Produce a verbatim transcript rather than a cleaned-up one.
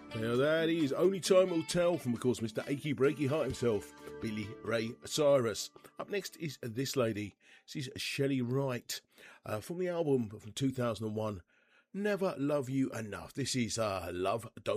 Now that is Only Time Will Tell from, of course, Mister Achy Breaky Heart himself, Billy Ray Cyrus. Up next is this lady. This is Shelley Wright uh, from the album from two thousand one, Never Love You Enough. This is uh, Love Don't